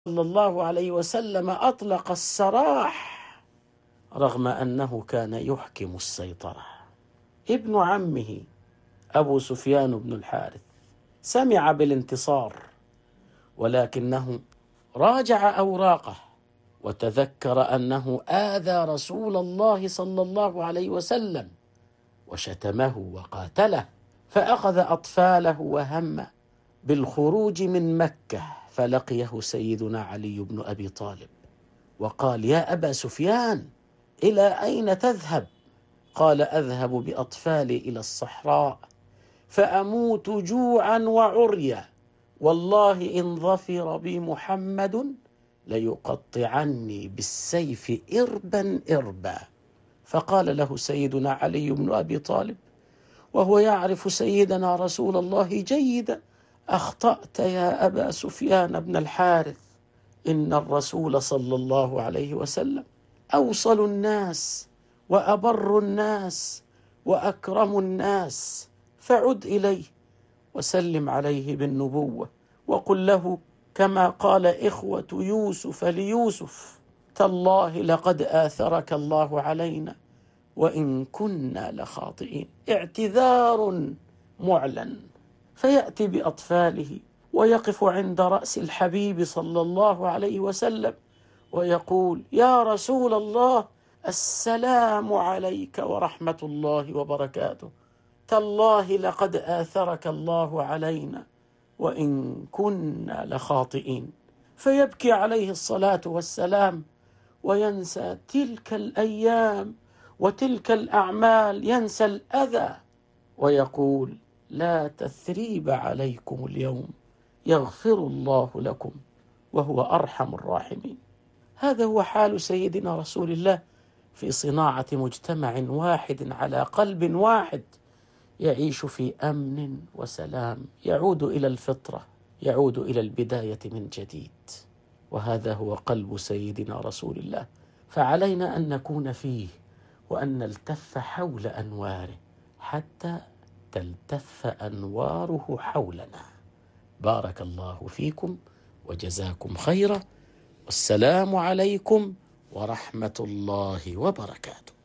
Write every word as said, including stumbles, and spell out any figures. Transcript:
صلى الله عليه وسلم أطلق السراح رغم أنه كان يحكم السيطرة. ابن عمه أبو سفيان بن الحارث سمع بالانتصار، ولكنه راجع أوراقه وتذكر أنه آذى رسول الله صلى الله عليه وسلم وشتمه وقاتله، فأخذ أطفاله وهم بالخروج من مكة، فلقيه سيدنا علي بن أبي طالب وقال: يا أبا سفيان، إلى أين تذهب؟ قال: أذهب بأطفالي إلى الصحراء فأموت جوعا وعريا، والله إن ظفر بي محمد ليقطعني بالسيف إربا إربا. فقال له سيدنا علي بن أبي طالب وهو يعرف سيدنا رسول الله جيدا: أخطأت يا أبا سفيان بن الحارث، إن الرسول صلى الله عليه وسلم أوصل الناس وأبر الناس وأكرم الناس، فعد إليه وسلم عليه بالنبوة وقل له كما قال إخوة يوسف ليوسف: تالله لقد آثرك الله علينا وإن كنا لخاطئين. اعتذار معلن. فيأتي بأطفاله ويقف عند رأس الحبيب صلى الله عليه وسلم ويقول: يا رسول الله، السلام عليك ورحمة الله وبركاته، تالله لقد آثرك الله علينا وإن كنا لخاطئين. فيبكي عليه الصلاة والسلام وينسى تلك الأيام وتلك الأعمال، ينسى الأذى ويقول: لا تثريب عليكم اليوم، يغفر الله لكم وهو أرحم الراحمين. هذا هو حال سيدنا رسول الله في صناعة مجتمع واحد على قلب واحد يعيش في أمن وسلام، يعود إلى الفطرة، يعود إلى البداية من جديد. وهذا هو قلب سيدنا رسول الله، فعلينا أن نكون فيه وأن نلتف حول أنواره حتى تلتف أنواره حولنا. بارك الله فيكم وجزاكم خيرا، والسلام عليكم ورحمة الله وبركاته.